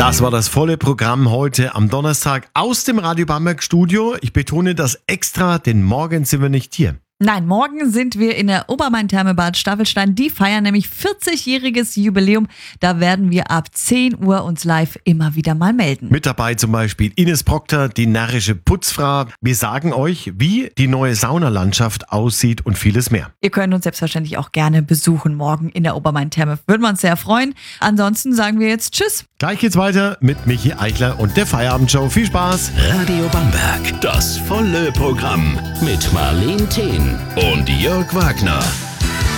Das war das volle Programm heute am Donnerstag aus dem Radio Bamberg Studio. Ich betone das extra, denn morgen sind wir nicht hier. Nein, morgen sind wir in der Obermain-Therme-Bad Staffelstein. Die feiern nämlich 40-jähriges Jubiläum. Da werden wir ab 10 Uhr uns live immer wieder mal melden. Mit dabei zum Beispiel Ines Proctor, die närrische Putzfrau. Wir sagen euch, wie die neue Saunalandschaft aussieht und vieles mehr. Ihr könnt uns selbstverständlich auch gerne besuchen morgen in der Obermain-Therme. Würden wir uns sehr freuen. Ansonsten sagen wir jetzt Tschüss. Gleich geht's weiter mit Michi Eichler und der Feierabendshow. Viel Spaß! Radio Bamberg, das volle Programm mit Marleen Thehn und Jörg Wagner.